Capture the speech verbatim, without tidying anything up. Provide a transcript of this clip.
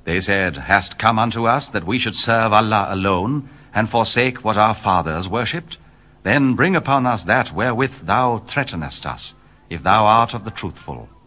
They said, Hast come unto us that we should serve Allah alone, and forsake what our fathers worshipped? Then bring upon us that wherewith thou threatenest us, if thou art of the truthful.